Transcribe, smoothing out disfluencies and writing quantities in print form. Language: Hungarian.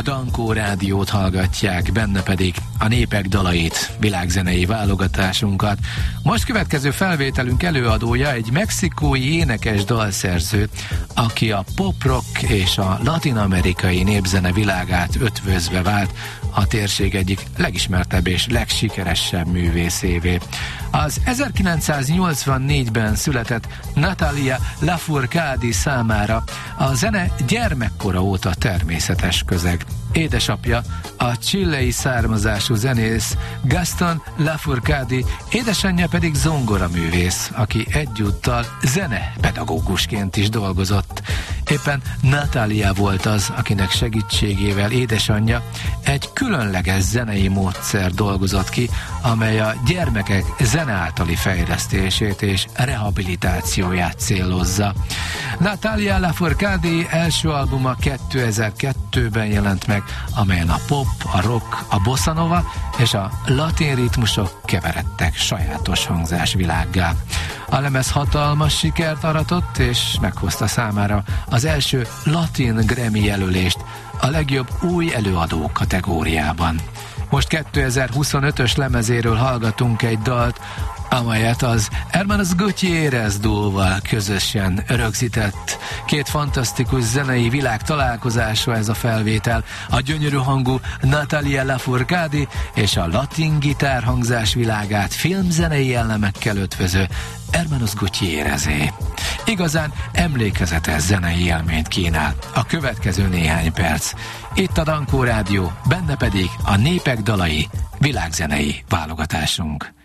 Dankó Rádiót hallgatják, benne pedig a népek dalait, világzenei válogatásunkat. Most következő felvételünk előadója egy mexikói énekes dalszerző, aki a pop-rock és a latin-amerikai népzene világát ötvözve vált a térség egyik legismertebb és legsikeresebb művészévé. Az 1984-ben született Natalia Lafourcade számára a zene gyermekkora óta természetes közeg. Édesapja a chilei származású zenész Gaston Lafourcade, édesanyja pedig zongoraművész, aki egyúttal zenepedagógusként is dolgozott. Éppen Natalia volt az, akinek segítségével édesanyja egy különleges zenei módszer dolgozott ki, amely a gyermekek zene általi fejlesztését és rehabilitációját célozza. Natalia Lafourcade első albuma 2002-ben jelent meg, amelyen a pop, a rock, a bossa nova és a latin ritmusok keveredtek sajátos hangzásvilággá. A lemez hatalmas sikert aratott, és meghozta számára az első latin Grammy jelölést a legjobb új előadó kategóriában. Most 2025-ös lemezéről hallgatunk egy dalt, amelyet az Hermanos Gutierrez duóval közösen rögzített. Két fantasztikus zenei világ találkozása ez a felvétel, a gyönyörű hangú Natalia Lafourcade és a latin gitárhangzás világát filmzenei elemekkel ötvöző Hermanos Gutierrezé. Igazán emlékezetes zenei élményt kínál a következő néhány perc. Itt a Dankó Rádió, benne pedig a népek dalai, világzenei válogatásunk.